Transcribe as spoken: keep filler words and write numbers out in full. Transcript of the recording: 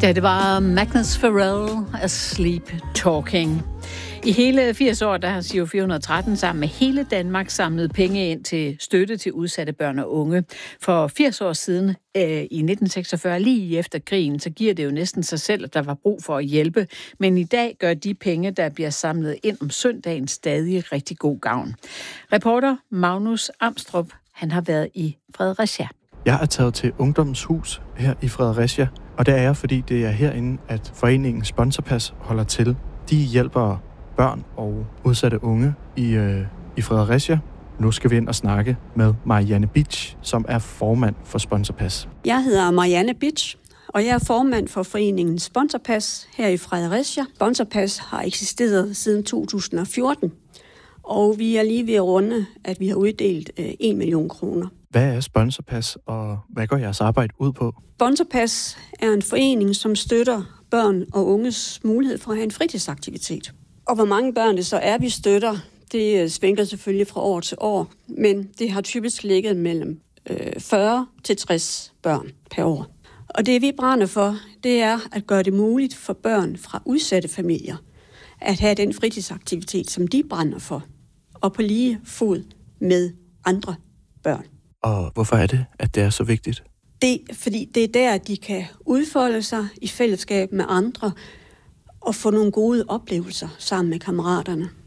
Ja, det var Magnus Pharrell, Asleep Talking. I hele firs år, der har Giro fire hundrede og tretten sammen med hele Danmark samlet penge ind til støtte til udsatte børn og unge. For firs år siden, øh, i nitten seksogfyrre, lige efter krigen, så giver det jo næsten sig selv, at der var brug for at hjælpe. Men i dag gør de penge, der bliver samlet ind om søndagen, stadig rigtig god gavn. Reporter Magnus Amstrup, han har været i Fredericia. Jeg er taget til Ungdommens Hus her i Fredericia, og det er jeg, fordi det er herinde, at foreningen Sponsorpas holder til. De hjælper børn og udsatte unge i, øh, i Fredericia. Nu skal vi ind og snakke med Marianne Bitsch, som er formand for Sponsorpas. Jeg hedder Marianne Bitsch, og jeg er formand for foreningen Sponsorpas her i Fredericia. Sponsorpas har eksisteret siden to tusind og fjorten, og vi er lige ved at runde, at vi har uddelt øh, en million kroner. Hvad er Sponsorpas, og hvad går jeres arbejde ud på? Sponsorpas er en forening, som støtter børn og unges mulighed for at have en fritidsaktivitet. Og hvor mange børn det så er, vi støtter, det svinger selvfølgelig fra år til år, men det har typisk ligget mellem fyrre til tres børn per år. Og det vi brænder for, det er at gøre det muligt for børn fra udsatte familier at have den fritidsaktivitet, som de brænder for, og på lige fod med andre børn. Og hvorfor er det, at det er så vigtigt? Det fordi det er der, de kan udfolde sig i fællesskab med andre og få nogle gode oplevelser sammen med kammeraterne.